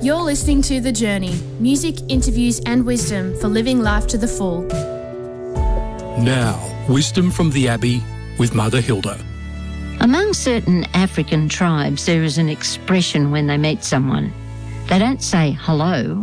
You're listening to The Journey, music, interviews and wisdom for living life to the full. Now, wisdom from the Abbey with Mother Hilda. Among certain African tribes, there is an expression when they meet someone. They don't say hello,